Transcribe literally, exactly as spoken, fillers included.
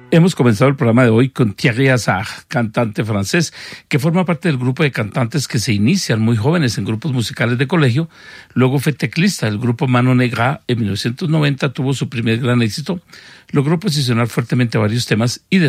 Hemos comenzado el programa de hoy con Thierry Hazard, cantante francés, que forma parte del grupo de cantantes que se inician muy jóvenes en grupos musicales de colegio. Luego fue teclista del grupo Mano Negra. En mil novecientos noventa tuvo su primer gran éxito. Logró posicionar fuertemente varios temas y